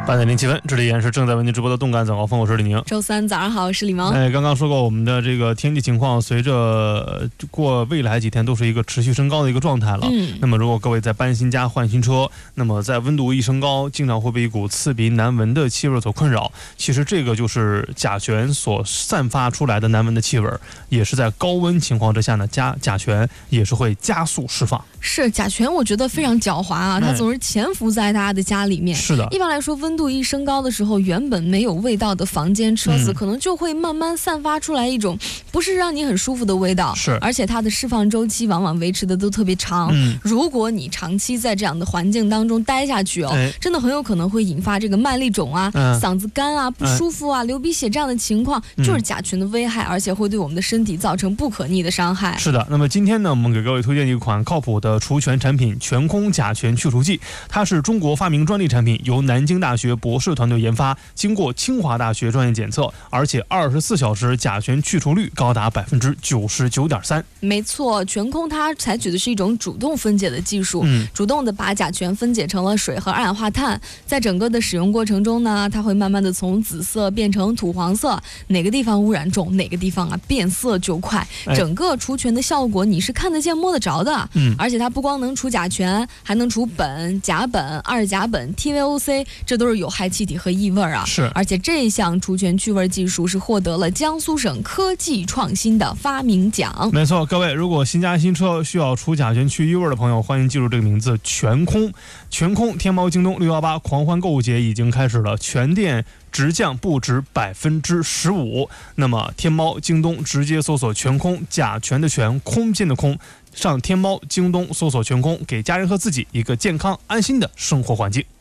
8:07，这里依然是正在为您直播的动感早高峰，我是李宁。 周三早上好，我是李萌。 刚刚说过我们的这个天气情况，随着过未来几天都是一个持续升高的一个状态了。那么如果各位在搬新家换新车，那么在温度一升高，经常会被一股刺鼻难闻的气味所困扰。其实这个就是甲醛所散发出来的难闻的气味，也是在高温情况之下呢，甲醛也是会加速释放。 是甲醛，我觉得非常狡猾啊，它总是潜伏在大家的家里面。 是的， 一般来说，温度一升高的时候，原本没有味道的房间、车子，可能就会慢慢散发出来一种不是让你很舒服的味道。 是， 而且它的释放周期往往维持的都特别长。如果你长期在这样的环境当中待下去真的很有可能会引发这个麦粒肿啊、嗓子干啊、不舒服啊、流鼻血这样的情况，就是甲醛的危害，而且会对我们的身体造成不可逆的伤害。 是的，那么今天呢，我们给各位推荐一款靠谱的除醛产品——全空甲醛去除剂。它是中国发明专利产品，由南京大学博士团队研发，经过清华大学专业检测，而且24小时甲醛去除率高达99.3%。 没错，全空它采取的是一种主动分解的技术，主动的把甲醛分解成了水和二氧化碳。在整个的使用过程中呢，它会慢慢的从紫色变成土黄色，哪个地方污染重，哪个地方变色就快。整个除醛的效果你是看得见摸得着的。而且它不光能除甲醛，还能除苯、甲苯、二甲苯、TVOC， 这都是有害气体和异味啊。 是， 而且这项除醛去味技术是获得了江苏省科技创新的发明奖。 没错，各位如果新家新车需要除甲醛去异味的朋友，欢迎记住这个名字：全空。全空天猫京东618狂欢购物节已经开始了，全店直降不止15%。那么天猫京东直接搜索全空，甲醛的醛，空间的空，上天猫京东搜索全空，给家人和自己一个健康安心的生活环境。